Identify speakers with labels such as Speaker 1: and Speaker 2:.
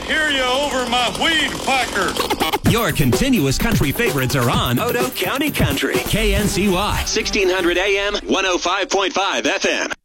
Speaker 1: hear you over my weed whacker.
Speaker 2: Your continuous country favorites are on Odo County Country. KNCY, 1600 AM, 105.5 FM.